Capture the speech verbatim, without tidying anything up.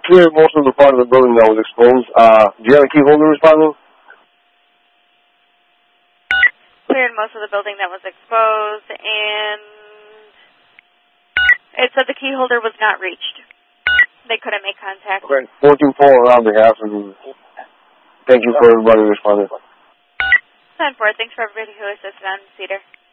cleared most of the part of the building that was exposed. Uh, do you have a key holder responding? Cleared most of the building that was exposed, and it said the key holder was not reached. They couldn't make contact. Okay. fourteen four on behalf, and thank you for everybody responding. ten four, thanks for everybody who assisted on Cedar.